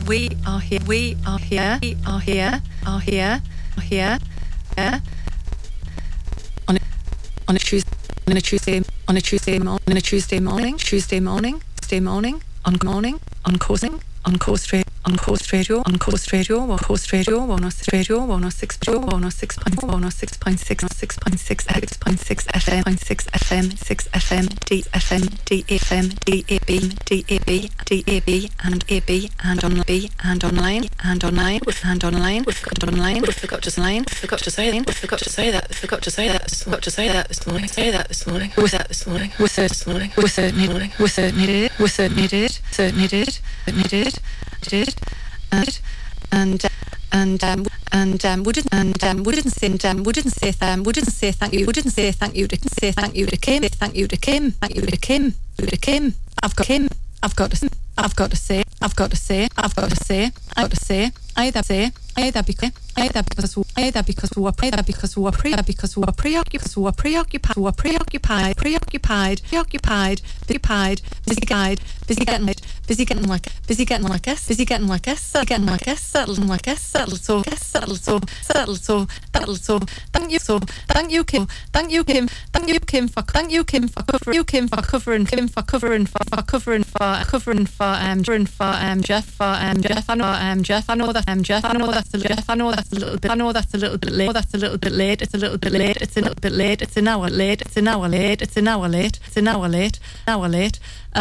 we are here, we are here, we are here, are here, are here, yeah. On a Tuesday, on a Tuesday, on a Tuesday morning, on a Tuesday morning, Tuesday morning, on coursing, on Coast Radio, on Coast Radio, on Coast Radio, on Coast Radio, 106.6 FM, 6 FM, D FM, DAB, and AB, and online, we forgot to say that this morning, we certainly did. And we didn't say thank you to Kim. I've got to say either because we were preoccupied, busy getting like us, settled. So thank you Kim for covering Jeff. I know that's a little bit late. It's an hour late.